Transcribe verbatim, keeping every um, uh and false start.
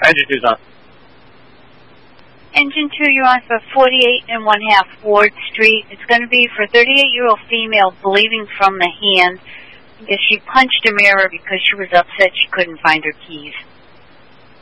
Engine two's on. Engine two, you're on for forty-eight and one half Ward Street. It's going to be for a thirty-eight-year-old female bleeding from the hand. I guess she punched a mirror because she was upset she couldn't find her keys.